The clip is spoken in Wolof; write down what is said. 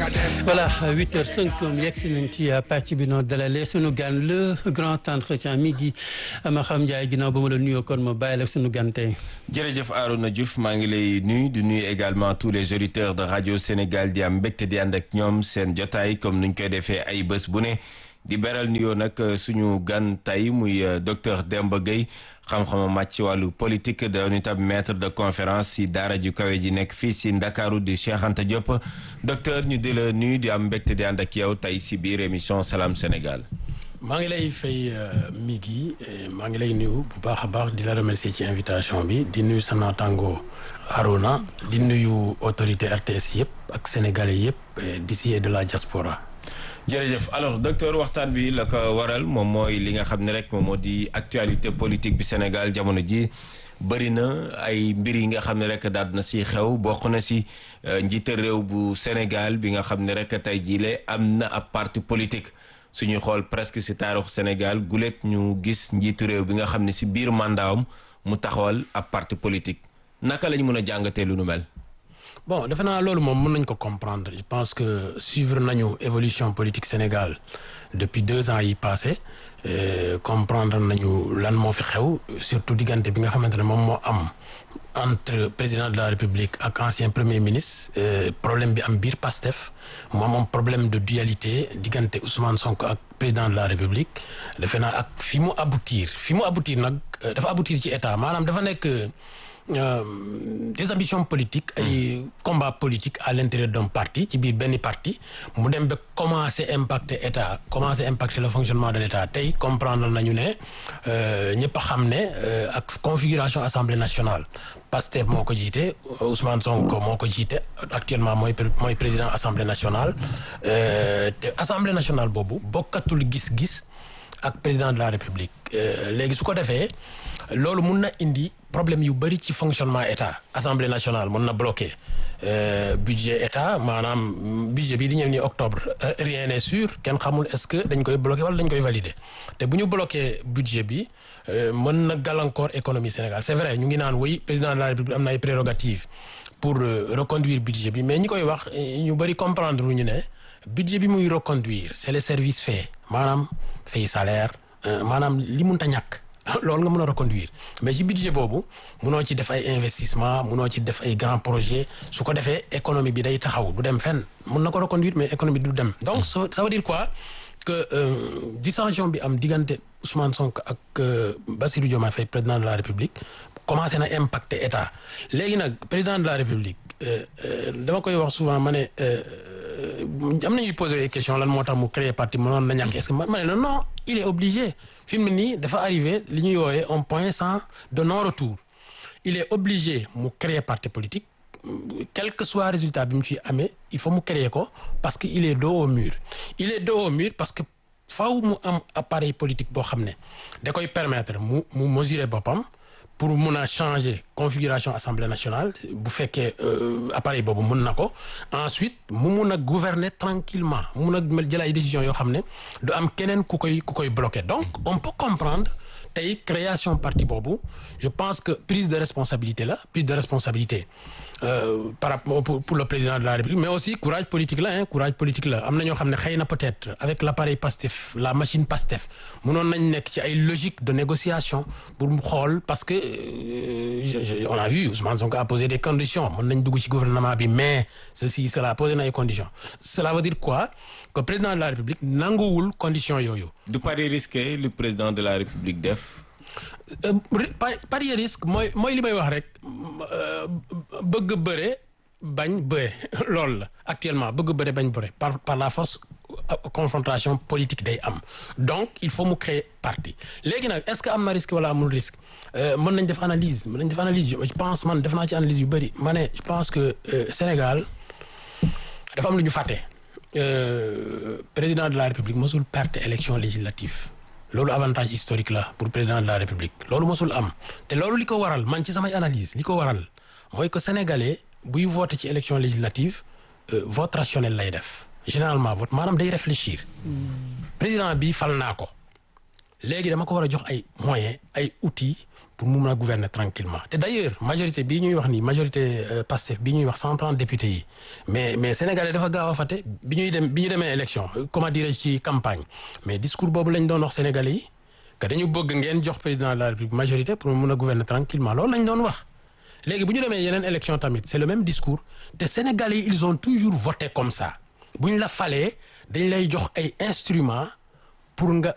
Voilà, 8h05 yegg si nañ ci pàcc bi noonu dalalee sunu gan le grand entretien mi ngi Maham Ndiaye ginnaaw ba ma la nuyoo kon ma bàyyi la sunu gan tey. jërëjëf Arouna Diouf maa ngi lay nuyu di nuyu également tous les auditeurs de radio Sénégal di am mbégte di ànd ak ñoom seen jotaay comme nuñ koy defee ay bés bu ne di beral nuyoo nag suñu gan tey muy docteur Demba Gueye xam-xamam màcc ci wàllu politique doon itam maître de conférence si daara ju kawe ji nekk fii si Ndakaaru di Cheikh Anta Diop docteur ñu di la nuyu di am mbégte di ànd ak yow tey si biir émission Salam Sénégal. maa ngi lay fay Migui maa ngi lay nuyu bu baax a baax di la remercier ci invitation bi di nuyu sa naataango Arona di nuyu autorité RTS yëpp ak sénégalais yëpp d'ici et de la diaspora. jërëjëf alors docteur waxtaan bi la ko waral moom mooy li nga xam ne rek moom moo di actualité politique bi Sénégal jamono ji bëri na ay mbir yi nga xam ne rek daal na si xew bokk na si njiite réew bu Sénégal bi nga xam ne rek tey jiile am na ab parti politique suñuy xool presque si taarixu Sénégal gulet ñu gis njiitu réew bi nga xam ne si biir mandaawam mu taxawal ab parti politique naka lañ mën a jàngatee lu nu mel. bon defe naa loolu moom mën nañ ko comprendre je pense que suivre nañu évolution politique Sénégal depuis 2 ans yi passé comprendre nañu lan moo fi xew surtout diggante bi nga xamante ne moom moo am entre président de la République ak ancien premier ministre problème bi am biir PASTEF mu amoon problème de dualité diggante Ousmane Sonko ak président de la République defe naa ak fi mu aboutir nag dafa aboutir ci état maanaam dafa nekk des ambitions politiques ay combat politique à l'intérieur d'un parti ci biir benn parti mu dem ba commencer impacter état commencer impacter le fonctionnement de l'état tey comprendre nañu ne ñëpp a xam ne ak configuration assemblée nationale Pastef moo ko jiite Ousmane Sonko moo ko jiite actuellement mooy président assemblée nationale te assemblée nationale boobu bokkatul gis-gis ak président de la république léegi su ko defee loolu mun na indi problème yu bëri ci fonctionnement état assemblée nationale mun na bloquer budget état maanaam budget bi di ñëw ni octobre rien n'est sûr kenn xamul est-ce que dañ koy bloquer wala dañ koy valider te bu ñu bloquer budget bi mën na gàllankoor économie Sénégal c'est vrai ñu ngi naan oui président de la République am na ay prérogatives pour reconduire budget bi mais ñi koy wax ñu bëri comprendre lu ñu ne budget bi muy reconduire c'est les services faits maanaam fay salaire maanaam li mënta ñàkk loolu nga mën a reconduire mais ci budget boobu munoo ci def ay investissement munoo ci def ay grands projets su ko defee économie bi day taxaw du dem fenn mun na ko reconduire mais économie du dem donc ça veut dire quoi que dissension bi am diggante Ousmane Sonko ak Bassirou Diomaye Faye président de la République commencé na impacter état léegi nag président de la République dama koy wax souvent ma ne am nañuy poser ay questions lan moo tax mu créer parti mënoon na ñàkk est-ce que ma ne non il est obligé fi mu ne nii dafa arrivé li ñuy woowee un point sans de non retour il est obligé mu créer parti politique quel que soit résultat bi mu ci amee il faut mu créer ko parce que il est dos au mur parce que faaw mu am appareil politique boo xam ne da koy permettre mu mesurer boppam pour mun a changer configuration assemblée nationale bu fekkee appareil boobu mun na ko ensuite mu mun a gouverner tranquillement mu mun a jël ay décisions yoo xam ne du am keneen ku koy bloquer donc on peut comprendre tey création parti boobu je pense que prise de responsabilité par rapport pour le président de la République mais aussi courage politique la am na ñoo xam ne xëy na peut-être avec l'appareil Pastef la machine Pastef mënoon nañ nekk ci ay logique de négociation pour mu xool parce que on a vu Ousmane Sonko a posé des conditions mën nañ dugg ci gouvernement bi mais cela posé na ay conditions cela veut dire quoi que président de la République nanguwul conditions yooyu. du pari risqué le président de la République def. pari risque mooy li may wax rek bëgg bëre bañ bëre loolu la actuellement bëgg bëre bañ bëre par la force confrontation politique day am donc il faut mu créer parti léegi nag est-ce que am na risque wala amul risque mën nañ def analyse je pense man def naa ci analyse yu bëri ma ne je pense que Sénégal dafa am lu ñu fàtte président de la République mosul perte élection législative loolu avantage historique la pour président de la République loolu mosul am te loolu li ko waral man ci samay analyse li ko waral mooy que sénégalais buy voter ci élection législative vote rationnel lay def généralement vote maanaam day réfléchir président bi fal naa ko léegi dama ko war a jox ay moyens ay outils pour mu mun a gouverner tranquillement te d'ailleurs majorité bii ñuy wax nii majorité Pastef bii ñuy wax 130 députés yi mais Sénégalais dafa gaaw a fàtte bi ñu demee élection comment dirais-je ci campagne mais discours boobu lañ doon wax Sénégalais yi que dañu bëgg ngeen jox président de la République majorité pour mun a gouverner tranquillement loolu lañ doon wax léegi bu ñu demee yeneen élection tamit c'est le même discours te Sénégalais yi ils ont toujours voté comme ça bu ñu la falee dañ lay jox ay instruments pour nga